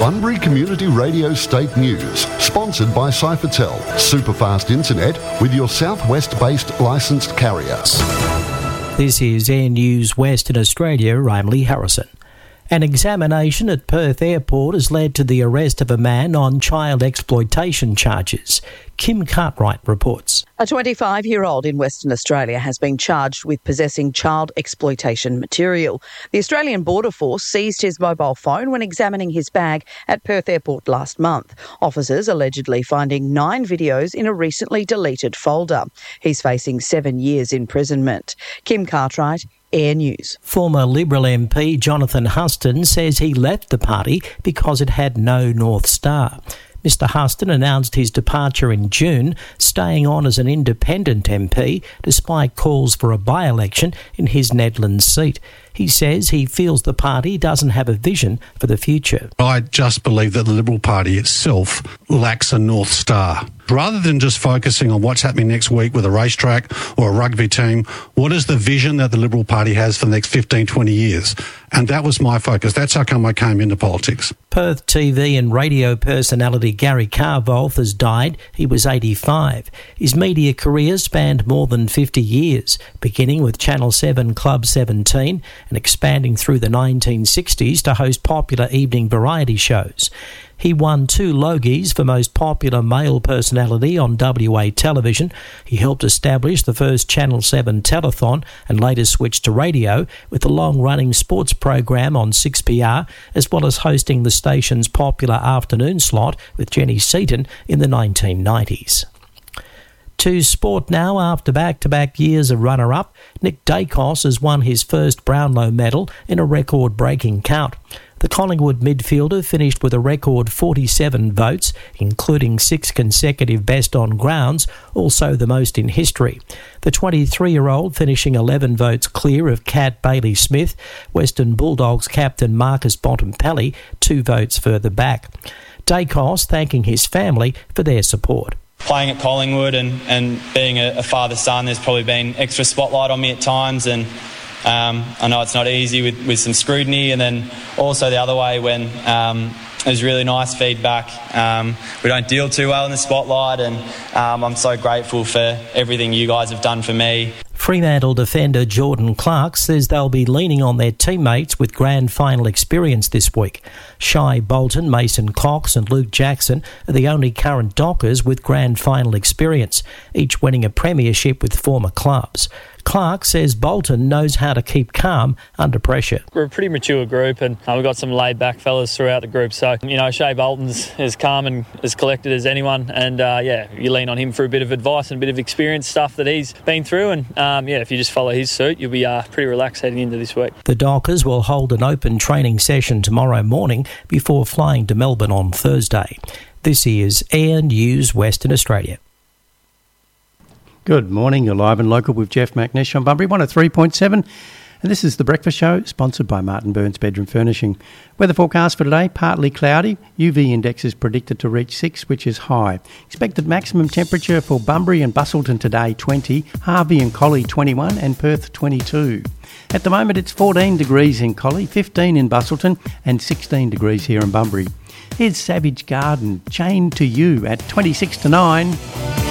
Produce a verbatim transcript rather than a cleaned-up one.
Bunbury Community Radio State News, sponsored by Cyphertel, superfast internet with your southwest-based licensed carrier. This is Air News Western Australia. I'm Lee Harrison. An examination at Perth Airport has led to the arrest of a man on child exploitation charges. Kim Cartwright reports. A twenty-five-year-old in Western Australia has been charged with possessing child exploitation material. The Australian Border Force seized his mobile phone when examining his bag at Perth Airport last month. Officers allegedly finding nine videos in a recently deleted folder. He's facing seven years imprisonment. Kim Cartwright, Air News. Former Liberal M P Jonathan Huston says he left the party because it had no North Star. Mister Huston announced his departure in June, staying on as an independent M P despite calls for a by-election in his Nedlands seat. He says he feels the party doesn't have a vision for the future. I just believe that the Liberal Party itself lacks a North Star. Rather than just focusing on what's happening next week with a racetrack or a rugby team, what is the vision that the Liberal Party has for the next fifteen, twenty years? And that was my focus. That's how come I came into politics. Perth T V and radio personality Gary Carvolth has died. He was eighty-five. His media career spanned more than fifty years, beginning with Channel seven Club seventeen and expanding through the nineteen sixties to host popular evening variety shows. He won two Logies for most popular male personality on W A television. He helped establish the first Channel seven telethon and later switched to radio with the long-running sports program on six P R, as well as hosting the station's popular afternoon slot with Jenny Seaton in the nineteen nineties. To sport now. After back-to-back years of runner-up, Nick Dacos has won his first Brownlow medal in a record-breaking count. The Collingwood midfielder finished with a record forty-seven votes, including six consecutive best on grounds, also the most in history. The twenty-three-year-old finishing eleven votes clear of Cat Bailey-Smith, Western Bulldogs captain Marcus Bontempelli two votes further back. Dacos thanking his family for their support. Playing at Collingwood and, and being a, a father-son, there's probably been extra spotlight on me at times, and um, I know it's not easy with, with some scrutiny, and then also the other way when um, there's really nice feedback. Um, we don't deal too well in the spotlight, and um, I'm so grateful for everything you guys have done for me. Fremantle defender Jordan Clark says they'll be leaning on their teammates with grand final experience this week. Shai Bolton, Mason Cox and Luke Jackson are the only current Dockers with grand final experience, each winning a premiership with former clubs. Clark says Bolton knows how to keep calm under pressure. We're a pretty mature group, and uh, we've got some laid-back fellas throughout the group. So, you know, Shai Bolton's as calm and as collected as anyone. And, uh, yeah, you lean on him for a bit of advice and a bit of experience stuff that he's been through. And, um, yeah, if you just follow his suit, you'll be uh, pretty relaxed heading into this week. The Dockers will hold an open training session tomorrow morning before flying to Melbourne on Thursday. This is Air News Western Australia. Good morning, you're live and local with Jeff McNish on Bunbury one oh three point seven, and this is The Breakfast Show, sponsored by Martin Burns Bedroom Furnishing. Weather forecast for today, partly cloudy, U V index is predicted to reach six, which is high. Expected maximum temperature for Bunbury and Busselton today, twenty, Harvey and Collie, twenty-one, and Perth, twenty-two. At the moment, it's fourteen degrees in Collie, fifteen in Busselton, and sixteen degrees here in Bunbury. Here's Savage Garden, Chained to You at twenty-six to nine.